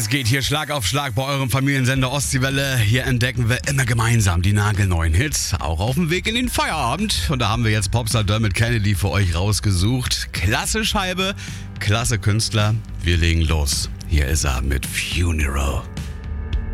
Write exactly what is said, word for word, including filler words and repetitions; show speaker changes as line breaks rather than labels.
Es geht hier Schlag auf Schlag bei eurem Familiensender Ostseewelle. Hier entdecken wir immer gemeinsam die nagelneuen Hits, auch auf dem Weg in den Feierabend. Und da haben wir jetzt Popstar Dermot Kennedy für euch rausgesucht. Klasse Scheibe, klasse Künstler. Wir legen los. Hier ist er mit Funeral.